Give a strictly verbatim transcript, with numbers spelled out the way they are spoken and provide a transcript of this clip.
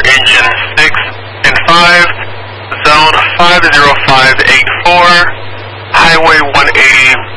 engine six and five, zone five zero five eight four, highway one eighty